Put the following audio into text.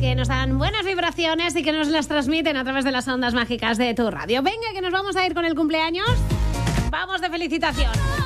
que nos dan buenas vibraciones y que nos las transmiten a través de las ondas mágicas de tu radio. Venga, que nos vamos a ir con el cumpleaños. Vamos de felicitación.